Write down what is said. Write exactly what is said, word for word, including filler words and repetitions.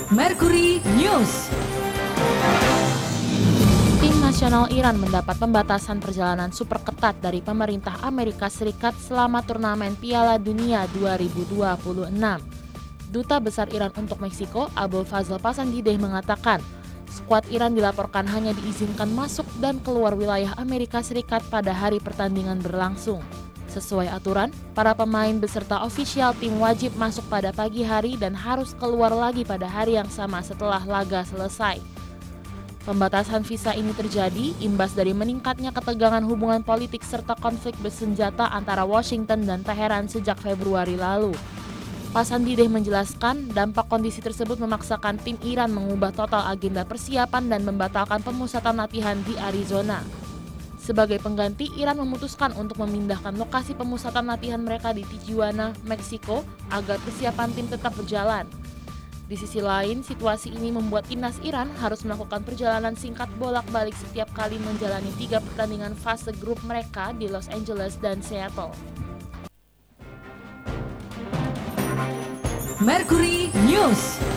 Mercury News. Tim nasional Iran mendapat pembatasan perjalanan super ketat dari pemerintah Amerika Serikat selama turnamen Piala Dunia dua ribu dua puluh enam. Duta Besar Iran untuk Meksiko, Abul Fazl Pasandideh mengatakan, skuad Iran dilaporkan hanya diizinkan masuk dan keluar wilayah Amerika Serikat pada hari pertandingan berlangsung. Sesuai aturan, para pemain beserta ofisial tim wajib masuk pada pagi hari dan harus keluar lagi pada hari yang sama setelah laga selesai. Pembatasan visa ini terjadi imbas dari meningkatnya ketegangan hubungan politik serta konflik bersenjata antara Washington dan Teheran sejak Februari lalu. Pasandideh menjelaskan dampak kondisi tersebut memaksakan tim Iran mengubah total agenda persiapan dan membatalkan pemusatan latihan di Arizona. Sebagai pengganti, Iran memutuskan untuk memindahkan lokasi pemusatan latihan mereka di Tijuana, Meksiko, agar persiapan tim tetap berjalan. Di sisi lain, situasi ini membuat timnas Iran harus melakukan perjalanan singkat bolak-balik setiap kali menjalani tiga pertandingan fase grup mereka di Los Angeles dan Seattle. Mercury News.